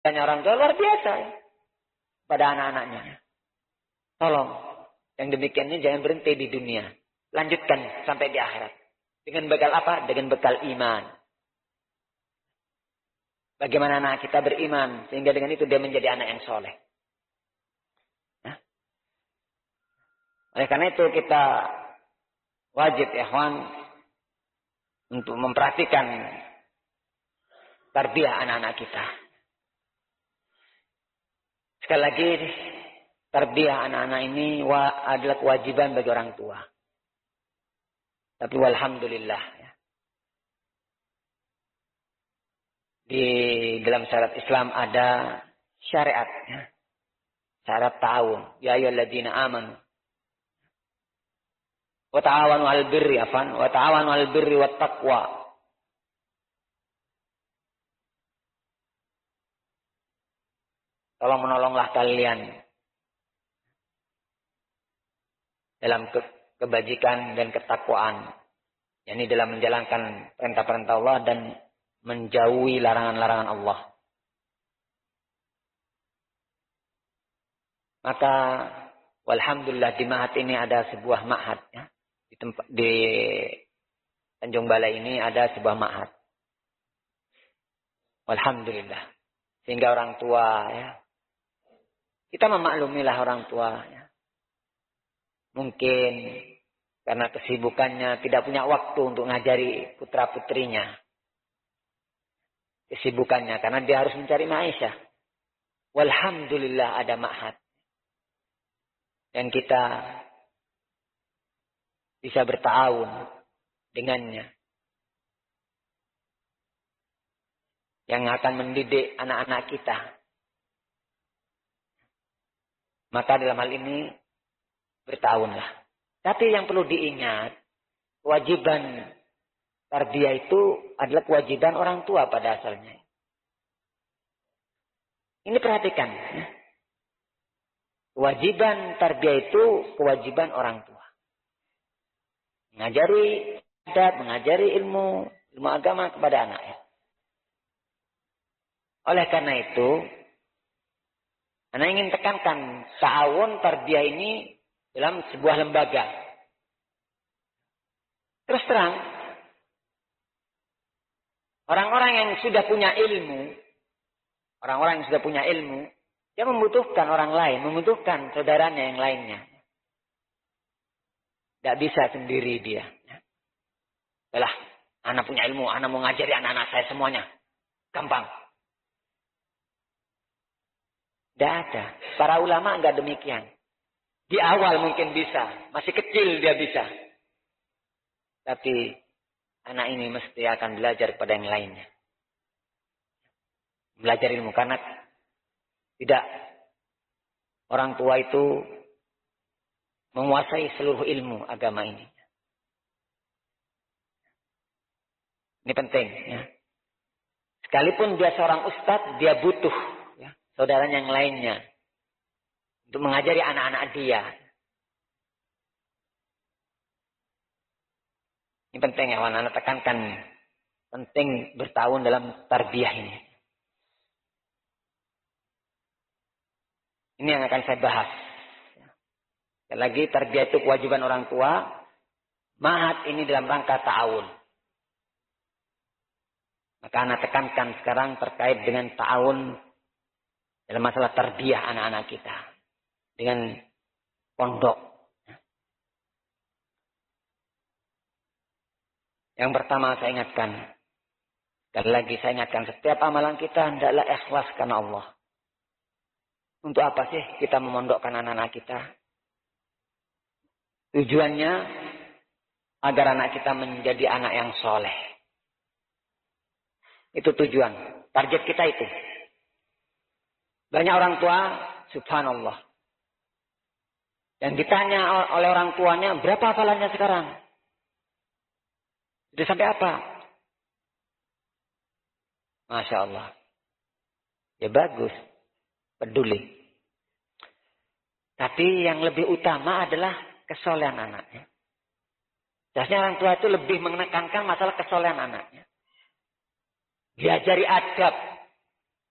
orang tua luar biasa ya, pada anak-anaknya. Tolong, yang demikian ini jangan berhenti di dunia. Lanjutkan sampai di akhirat. Dengan bekal apa? Dengan bekal iman. Bagaimana anak kita beriman, sehingga dengan itu dia menjadi anak yang soleh. Nah. Oleh karena itu kita wajib, ikhwan, untuk memperhatikan tarbiyah anak-anak kita. Sekali lagi, tarbiyah anak-anak ini adalah kewajiban bagi orang tua. Tapi walhamdulillah, ya. Di dalam syariat Islam ada syariat, ya. Syariat ta'awun. Ya ayyuhalladzina amanu. Wa ta'awanu 'alal birri wa ta'awanu 'alal birri wat taqwa. Tolong menolonglah kalian dalam kebajikan dan ketakwaan, yakni dalam menjalankan perintah-perintah Allah dan menjauhi larangan-larangan Allah. Maka walhamdulillah di Ma'had ini ada sebuah ma'had, ya. Di Tanjung Balai ini ada sebuah ma'had. Walhamdulillah. Sehingga orang tua, ya, kita memaklumilah orang tua, ya. Mungkin karena kesibukannya tidak punya waktu untuk ngajari putra-putrinya. Kesibukannya karena dia harus mencari maisha. Walhamdulillah ada ma'had. Dan kita bisa berta'awun dengannya. Yang akan mendidik anak-anak kita. Maka dalam hal ini bertahunlah. Tapi yang perlu diingat, kewajiban tarbiyah itu adalah kewajiban orang tua pada asalnya. Ini perhatikan. Ya. Kewajiban tarbiyah itu kewajiban orang tua. Mengajari adab, mengajari ilmu agama kepada anaknya. Oleh karena itu, anak ingin tekankan ta'awun tarbiyah ini dalam sebuah lembaga. Terus terang, orang-orang yang sudah punya ilmu, dia membutuhkan orang lain, membutuhkan saudaranya yang lainnya. Tidak bisa sendiri dia. Yalah, anak punya ilmu, anak mau ngajari anak-anak saya semuanya. Gampang. Tidak ada. Para ulama enggak demikian. Di awal mungkin bisa. Masih kecil dia bisa. Tapi anak ini mesti akan belajar kepada yang lainnya. Belajar ilmu. Karena tidak. Orang tua itu menguasai seluruh ilmu agama ini. Ini penting. Ya. Sekalipun dia seorang ustadz, dia butuh saudaranya yang lainnya untuk mengajari anak-anak dia. Ini penting ya, anak-anak tekankan. Penting bertahun dalam tarbiyah ini. Ini yang akan saya bahas. Sekali lagi, tarbiyah itu kewajiban orang tua. Ma'had ini dalam rangka ta'awun. Maka anak tekankan sekarang terkait dengan ta'awun dalam masalah tarbiyah anak-anak kita. Dengan pondok. Yang pertama saya ingatkan. Sekali lagi saya ingatkan. Setiap amalan kita hendaklah ikhlas karena Allah. Untuk apa sih kita memondokkan anak-anak kita? Tujuannya agar anak kita menjadi anak yang soleh. Itu tujuan. Target kita itu. Banyak orang tua, subhanallah. Yang ditanya oleh orang tuanya, berapa hafalannya sekarang? Sudah sampai apa? Masya Allah. Ya bagus. Peduli. Tapi yang lebih utama adalah kesolehan anaknya. Biasanya orang tua itu lebih menekankan masalah kesolehan anaknya. Diajari adab.